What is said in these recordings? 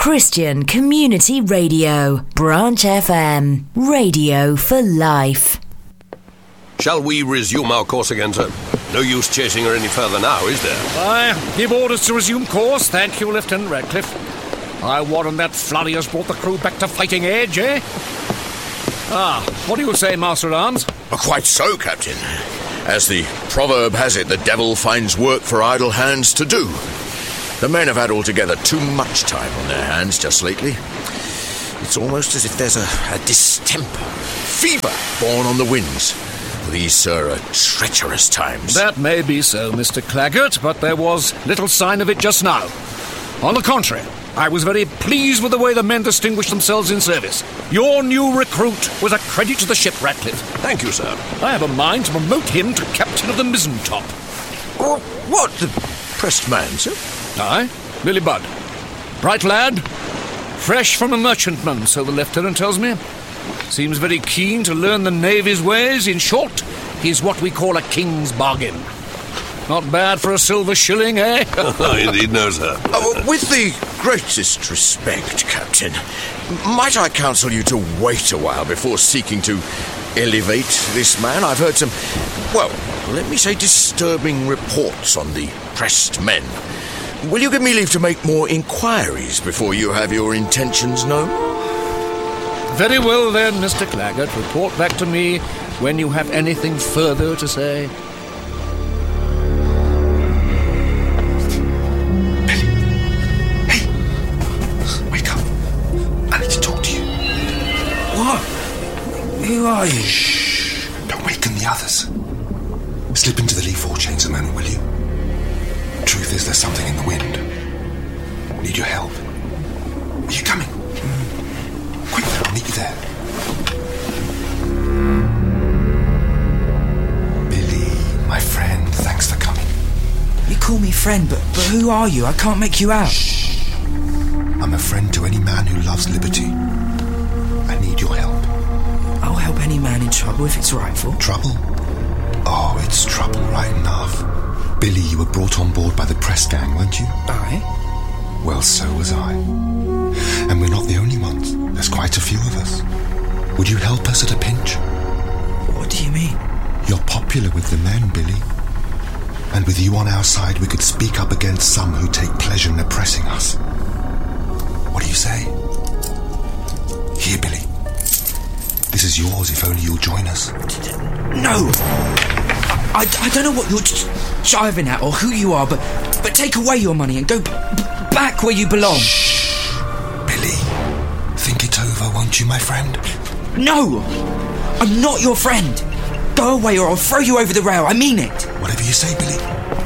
Christian Community Radio, Branch FM, radio for life. Shall we resume our course again, sir? No use chasing her any further now, is there? I give orders to resume course. Thank you, Lieutenant Radcliffe. I warrant that flurry has brought the crew back to fighting edge, eh? What do you say, Master-at-Arms? Quite so, Captain. As the proverb has it, the devil finds work for idle hands to do. The men have had altogether too much time on their hands just lately. It's almost as if there's a distemper, fever born on the winds. These, sir, are treacherous times. That may be so, Mr. Claggart, but there was little sign of it just now. On the contrary, I was very pleased with the way the men distinguished themselves in service. Your new recruit was a credit to the ship, Ratcliffe. Thank you, sir. I have a mind to promote him to captain of the mizzen top. What? The pressed man, sir? Aye, Billy Budd. Bright lad. Fresh from a merchantman, so the lieutenant tells me. Seems very keen to learn the Navy's ways. In short, he's what we call a king's bargain. Not bad for a silver shilling, eh? Indeed, no, sir. With the greatest respect, Captain, might I counsel you to wait a while before seeking to elevate this man? I've heard some, well, let me say disturbing reports on the pressed men. Will you give me leave to make more inquiries before you have your intentions known? Very well then, Mr. Claggart. Report back to me when you have anything further to say. Who are you? Shh! Don't waken the others. Slip into the lee forechains a moment, will you? Truth is, there's something in the wind. Need your help. Are you coming? Quick, I'll meet you there. Billy, my friend, thanks for coming. You call me friend, but who are you? I can't make you out. Shh! I'm a friend to any man who loves liberty. I need your help. I'll help any man in trouble if it's rightful. Trouble? Oh, it's trouble right enough. Billy, you were brought on board by the press gang, weren't you? Aye. Well, so was I. And we're not the only ones. There's quite a few of us. Would you help us at a pinch? What do you mean? You're popular with the men, Billy. And with you on our side, we could speak up against some who take pleasure in oppressing us. What do you say? Here, Billy. This is yours if only you'll join us. No! I don't know what you're jiving at or who you are, but take away your money and go back where you belong. Shh! Billy, think it over, won't you, my friend? No! I'm not your friend. Go away or I'll throw you over the rail. I mean it. Whatever you say, Billy.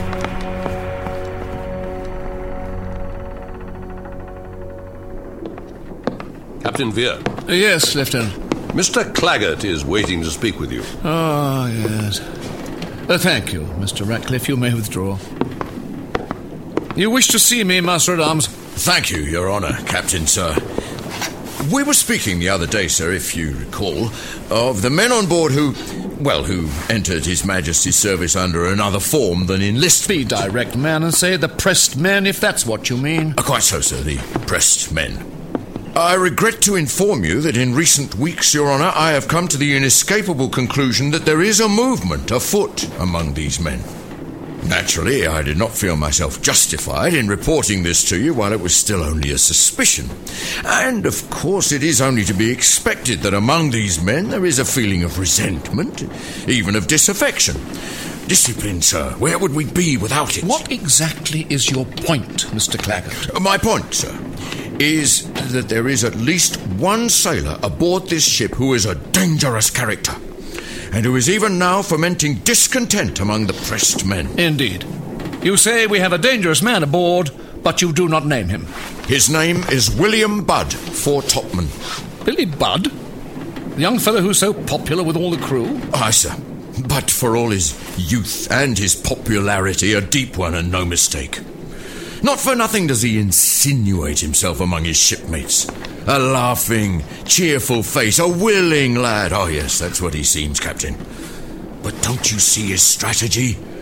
Captain Veer. Yes, Lieutenant. Mr. Claggart is waiting to speak with you. Oh, yes. Thank you, Mr. Ratcliffe. You may withdraw. You wish to see me, Master-at-Arms? Thank you, Your Honour, Captain, sir. We were speaking the other day, sir, if you recall, of the men on board who entered His Majesty's service under another form than enlistment. Be direct, man, and say the pressed men, if that's what you mean. Quite so, sir, the pressed men. I regret to inform you that in recent weeks, Your Honour, I have come to the inescapable conclusion that there is a movement afoot among these men. Naturally, I did not feel myself justified in reporting this to you while it was still only a suspicion. And, of course, it is only to be expected that among these men there is a feeling of resentment, even of disaffection. Discipline, sir. Where would we be without it? What exactly is your point, Mr. Claggart? My point, sir, is that there is at least one sailor aboard this ship who is a dangerous character, and who is even now fomenting discontent among the pressed men. Indeed. You say we have a dangerous man aboard, but you do not name him. His name is William Budd, foretopman. Billy Budd? The young fellow who's so popular with all the crew? Aye, sir. But for all his youth and his popularity, a deep one and no mistake. Not for nothing does he insinuate himself among his shipmates. A laughing, cheerful face, a willing lad. Oh, yes, that's what he seems, Captain. But don't you see his strategy?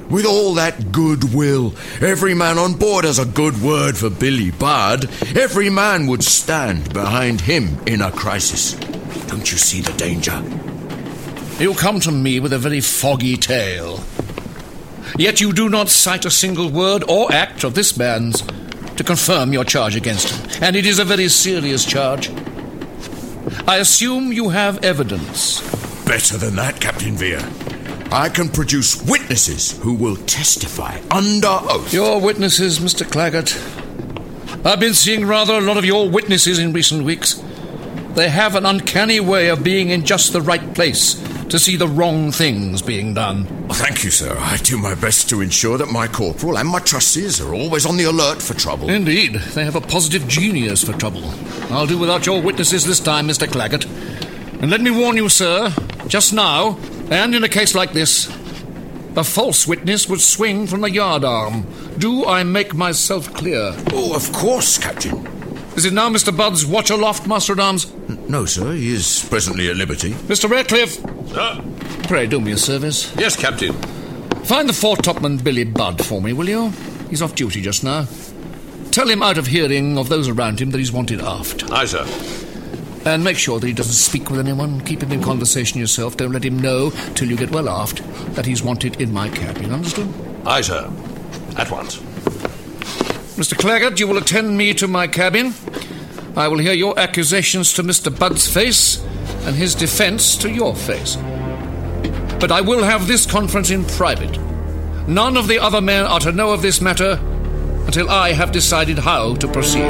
With all that goodwill, every man on board has a good word for Billy Budd. Every man would stand behind him in a crisis. Don't you see the danger? You come to me with a very foggy tale. Yet you do not cite a single word or act of this man's to confirm your charge against him. And it is a very serious charge. I assume you have evidence. Better than that, Captain Vere. I can produce witnesses who will testify under oath. Your witnesses, Mr. Claggett. I've been seeing rather a lot of your witnesses in recent weeks. They have an uncanny way of being in just the right place to see the wrong things being done. Thank you, sir. I do my best to ensure that my corporal and my trustees are always on the alert for trouble. Indeed, they have a positive genius for trouble. I'll do without your witnesses this time, Mr. Claggett. And let me warn you, sir, just now, and in a case like this, a false witness would swing from the yardarm. Do I make myself clear? Oh, of course, Captain. Is it now Mr. Budd's watch aloft, Master-at-Arms? No, sir. He is presently at liberty. Mr. Ratcliffe! Sir? Pray, do me a service. Yes, Captain. Find the foretopman Billy Budd for me, will you? He's off duty just now. Tell him out of hearing of those around him that he's wanted aft. Aye, sir. And make sure that he doesn't speak with anyone. Keep him in conversation yourself. Don't let him know, till you get well aft, that he's wanted in my cabin. Understood? Aye, sir. At once. Mr. Claggett, you will attend me to my cabin. I will hear your accusations to Mr. Budd's face and his defence to your face. But I will have this conference in private. None of the other men are to know of this matter until I have decided how to proceed.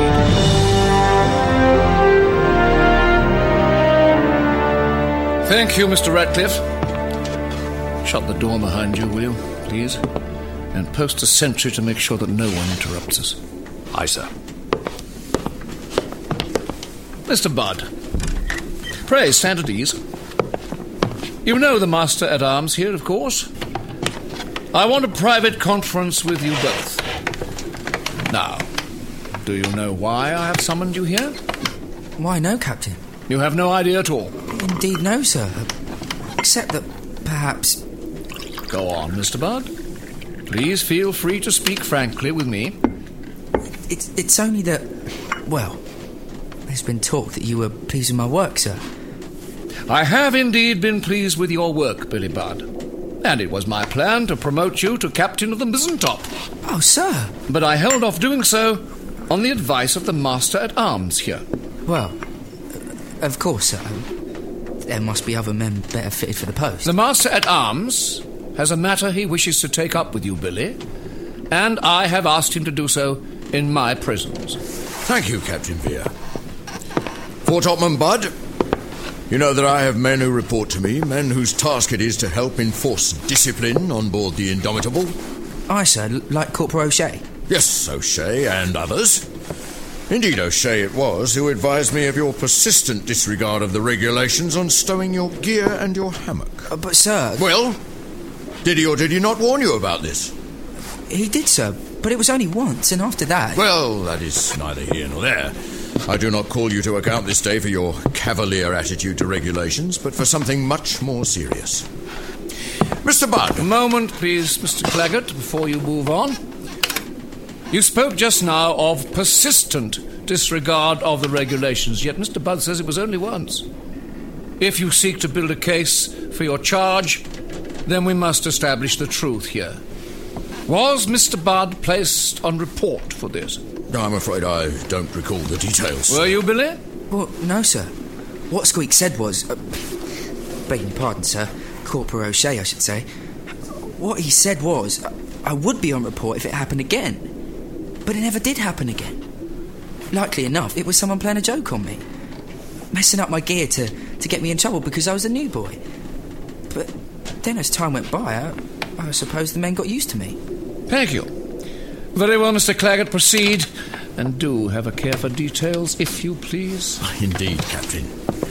Thank you, Mr. Ratcliffe. Shut the door behind you, will you, please? And post a sentry to make sure that no one interrupts us. Aye, sir. Mr. Budd, pray stand at ease. You know the Master-at-Arms here, of course. I want a private conference with you both. Now, do you know why I have summoned you here? Why, no, Captain. You have no idea at all? Indeed, no, sir. Except that perhaps... Go on, Mr. Budd. Please feel free to speak frankly with me. It's only that... Well, there's been talk that you were pleased with my work, sir. I have indeed been pleased with your work, Billy Budd. And it was my plan to promote you to captain of the Mizentop. Oh, sir. But I held off doing so on the advice of the Master-at-Arms here. Well, of course, sir. There must be other men better fitted for the post. The Master-at-Arms has a matter he wishes to take up with you, Billy, and I have asked him to do so in my presence. Thank you, Captain Vere. Foretopman Budd, you know that I have men who report to me, men whose task it is to help enforce discipline on board the Indomitable. Aye, sir, like Corporal O'Shea. Yes, O'Shea and others. Indeed, O'Shea it was who advised me of your persistent disregard of the regulations on stowing your gear and your hammock. But, sir... Well, did he or did he not warn you about this? He did, sir, but it was only once, and after that... Well, that is neither here nor there. I do not call you to account this day for your cavalier attitude to regulations, but for something much more serious. Mr. Budd. A moment, please, Mr. Claggett, before you move on. You spoke just now of persistent disregard of the regulations, yet Mr. Budd says it was only once. If you seek to build a case for your charge, then we must establish the truth here. Was Mr. Budd placed on report for this? I'm afraid I don't recall the details. Were you, Billy? Well, no, sir. What Squeak said was... begging your pardon, sir. Corporal O'Shea, I should say. What he said was, I would be on report if it happened again. But it never did happen again. Likely enough, it was someone playing a joke on me. Messing up my gear to get me in trouble because I was a new boy. But then as time went by, I suppose the men got used to me. Thank you. Very well, Mr. Claggett, proceed. And do have a care for details, if you please. Indeed, Captain.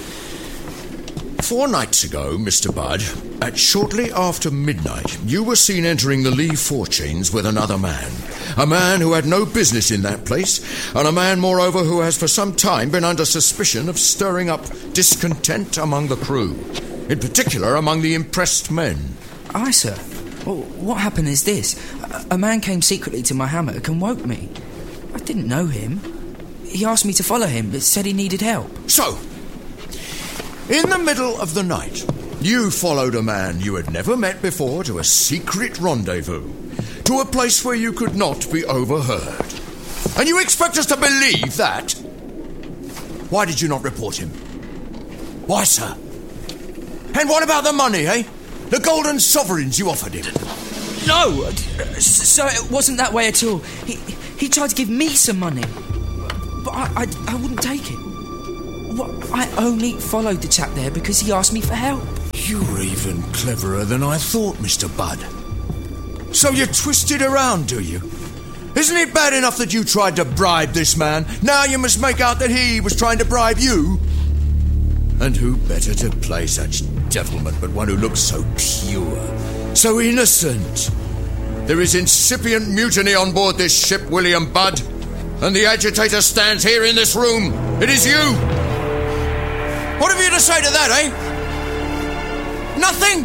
4 nights ago, Mr. Budd, at shortly after midnight, you were seen entering the lee forechains with another man. A man who had no business in that place, and a man, moreover, who has for some time been under suspicion of stirring up discontent among the crew, in particular among the impressed men. Aye, sir. Well, what happened is this. A man came secretly to my hammock and woke me. I didn't know him. He asked me to follow him, but said he needed help. So, in the middle of the night, you followed a man you had never met before to a secret rendezvous, to a place where you could not be overheard. And you expect us to believe that? Why did you not report him? Why, sir? And what about the money, eh? The golden sovereigns you offered him? No! Sir, it wasn't that way at all. He tried to give me some money, but I wouldn't take it. I only followed the chap there because he asked me for help. You're even cleverer than I thought, Mr. Budd. So you twisted around, do you? Isn't it bad enough that you tried to bribe this man? Now you must make out that he was trying to bribe you? And who better to play such devilment but one who looks so pure, so innocent? There is incipient mutiny on board this ship, William Budd, and the agitator stands here in this room. It is you! What have you to say to that, eh? Nothing?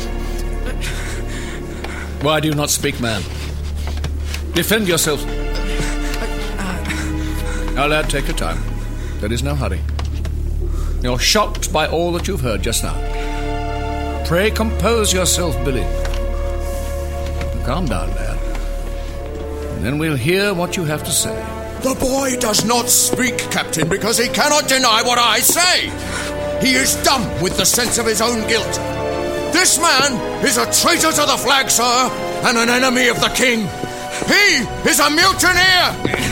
Why do you not speak, man? Defend yourself. Now, lad, take your time. There is no hurry. You're shocked by all that you've heard just now. Pray compose yourself, Billy. Calm down, lad. And then we'll hear what you have to say. The boy does not speak, Captain, because he cannot deny what I say. He is dumb with the sense of his own guilt. This man is a traitor to the flag, sir, and an enemy of the king. He is a mutineer!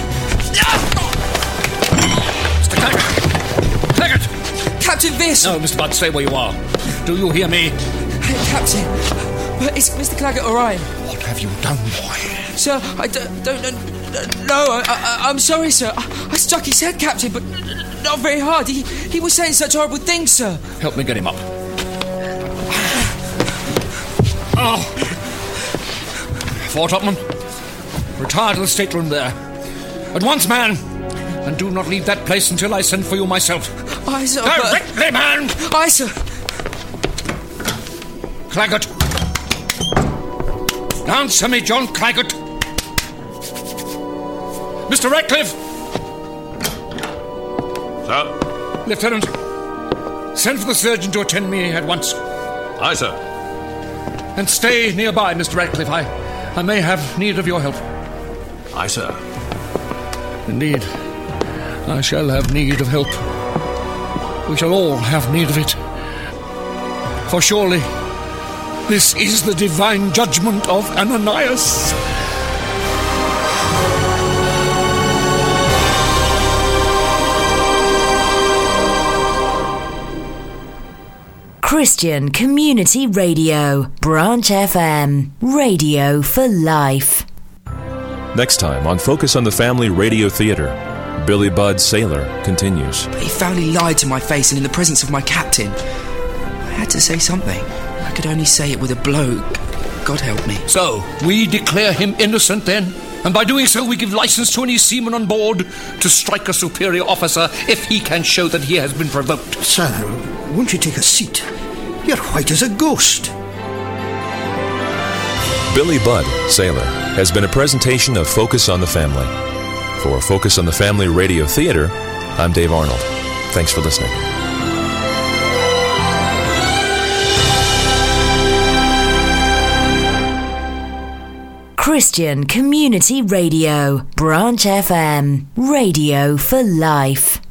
Mr. Claggett! Claggett! Captain Viss! No, Mr. Budd, stay where you are. Do you hear me? Captain, but is Mr. Claggett all right? What have you done, boy? Sir, I don't know. I'm sorry, sir. I struck his head, Captain, but not very hard. He was saying such horrible things, sir. Help me get him up. Oh! Fort Upman, retire to the stateroom there. At once, man! And do not leave that place until I send for you myself. Aye, sir. Directly, man! Aye, sir. Claggett. Answer me, John Claggett. Mr. Ratcliffe! Sir? Lieutenant, send for the surgeon to attend me at once. Aye, sir. And stay nearby, Mr. Ratcliffe. I may have need of your help. Aye, sir. Indeed, I shall have need of help. We shall all have need of it. For surely, this is the divine judgment of Ananias. Christian Community Radio, Branch FM, radio for life. Next time on Focus on the Family Radio Theatre, Billy Budd Sailor continues. He foully lied to my face and in the presence of my captain. I had to say something. I could only say it with a blow. God help me. So, we declare him innocent then? And by doing so, we give license to any seaman on board to strike a superior officer if he can show that he has been provoked. Sir, won't you take a seat? You're white as a ghost. Billy Budd, Sailor, has been a presentation of Focus on the Family. For Focus on the Family Radio Theatre, I'm Dave Arnold. Thanks for listening. Christian Community Radio, Branch FM, radio for life.